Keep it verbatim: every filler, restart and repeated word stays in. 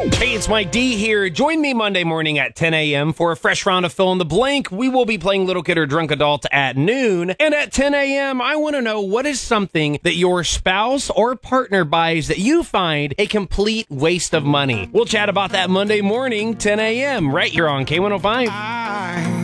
Hey, it's Mike D here. Join me Monday morning at ten a.m. for a fresh round of Fill in the Blank. We will be playing Little Kid or Drunk Adult at noon. And at ten a.m., I want to know, what is something that your spouse or partner buys that you find a complete waste of money? We'll chat about that Monday morning, ten a.m. right here on K one oh five. I